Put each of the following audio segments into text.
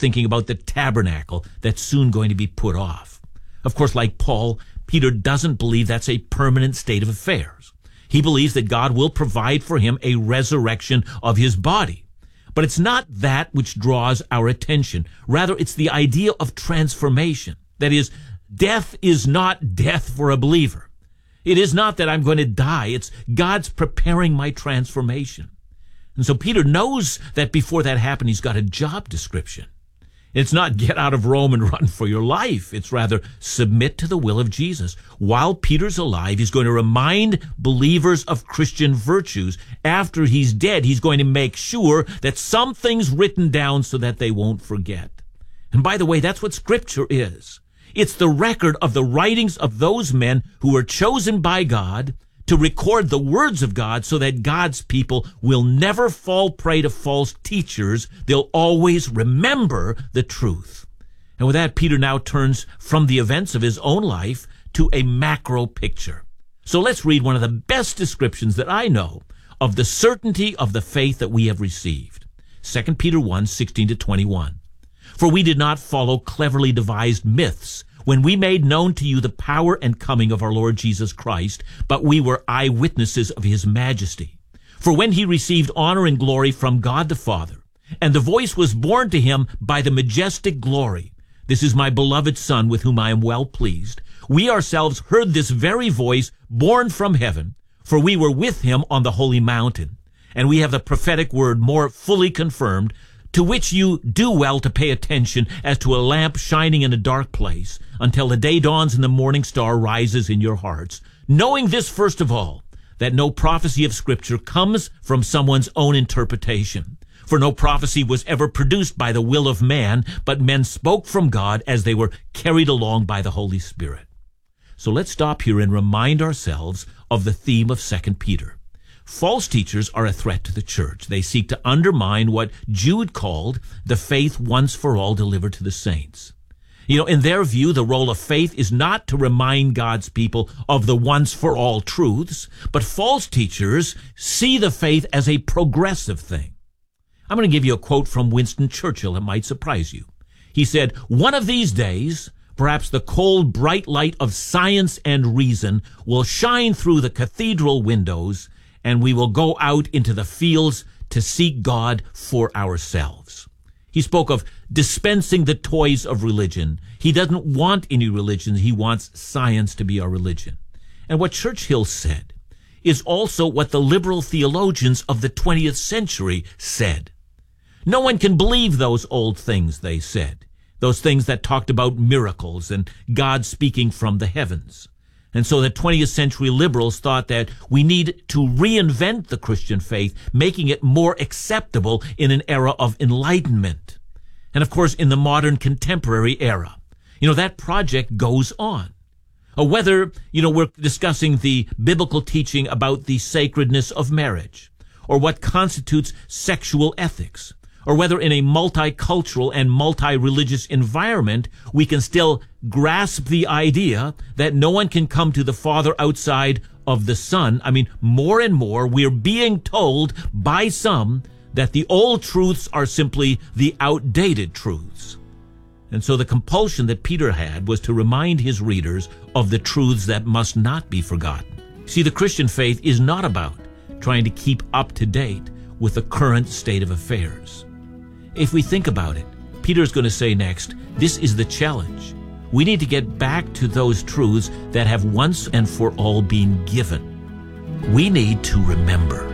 thinking about the tabernacle that's soon going to be put off. Of course, like Paul, Peter doesn't believe that's a permanent state of affairs. He believes that God will provide for him a resurrection of his body. But it's not that which draws our attention. Rather, it's the idea of transformation. That is, death is not death for a believer. It is not that I'm going to die. It's God's preparing my transformation. And so Peter knows that before that happened, he's got a job description. It's not get out of Rome and run for your life. It's rather submit to the will of Jesus. While Peter's alive, he's going to remind believers of Christian virtues. After he's dead, he's going to make sure that something's written down so that they won't forget. And by the way, that's what Scripture is. It's the record of the writings of those men who were chosen by God to record the words of God so that God's people will never fall prey to false teachers. They'll always remember the truth. And with that, Peter now turns from the events of his own life to a macro picture. So let's read one of the best descriptions that I know of the certainty of the faith that we have received. 2 Peter 1:16-21. For we did not follow cleverly devised myths when we made known to you the power and coming of our Lord Jesus Christ, but we were eyewitnesses of his majesty. For when he received honor and glory from God the Father, and the voice was borne to him by the majestic glory, "This is my beloved Son, with whom I am well pleased," we ourselves heard this very voice borne from heaven, for we were with him on the holy mountain. And we have the prophetic word more fully confirmed, to which you do well to pay attention as to a lamp shining in a dark place, until the day dawns and the morning star rises in your hearts. Knowing this first of all, that no prophecy of Scripture comes from someone's own interpretation. For no prophecy was ever produced by the will of man, but men spoke from God as they were carried along by the Holy Spirit. So let's stop here and remind ourselves of the theme of 2 Peter. False teachers are a threat to the church. They seek to undermine what Jude called the faith once for all delivered to the saints. In their view, the role of faith is not to remind God's people of the once for all truths, but false teachers see the faith as a progressive thing. I'm going to give you a quote from Winston Churchill that might surprise you. He said, "One of these days, perhaps the cold, bright light of science and reason will shine through the cathedral windows, and we will go out into the fields to seek God for ourselves." He spoke of dispensing the toys of religion. He doesn't want any religion. He wants science to be our religion. And what Churchill said is also what the liberal theologians of the 20th century said. No one can believe those old things, they said, those things that talked about miracles and God speaking from the heavens. And so the 20th century liberals thought that we need to reinvent the Christian faith, making it more acceptable in an era of enlightenment. And of course, in the modern contemporary era, that project goes on. Whether, we're discussing the biblical teaching about the sacredness of marriage, or what constitutes sexual ethics, or whether in a multicultural and multi-religious environment, we can still grasp the idea that no one can come to the Father outside of the Son. More and more, we're being told by some that the old truths are simply the outdated truths. And so the compulsion that Peter had was to remind his readers of the truths that must not be forgotten. See, the Christian faith is not about trying to keep up to date with the current state of affairs. If we think about it, Peter's going to say next, this is the challenge. We need to get back to those truths that have once and for all been given. We need to remember.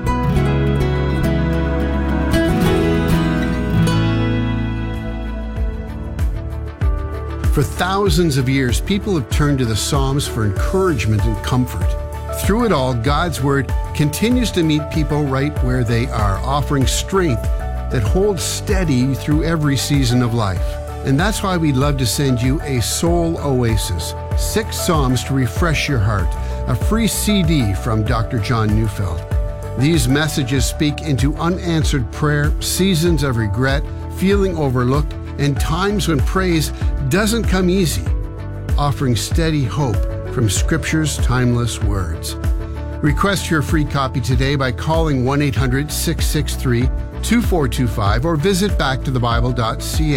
For thousands of years, people have turned to the Psalms for encouragement and comfort. Through it all, God's Word continues to meet people right where they are, offering strength that holds steady through every season of life. And that's why we'd love to send you a Soul Oasis, 6 Psalms to refresh your heart, a free CD from Dr. John Neufeld. These messages speak into unanswered prayer, seasons of regret, feeling overlooked, and times when praise doesn't come easy, offering steady hope from Scripture's timeless words. Request your free copy today by calling 1-800-663-2425 or visit backtothebible.ca.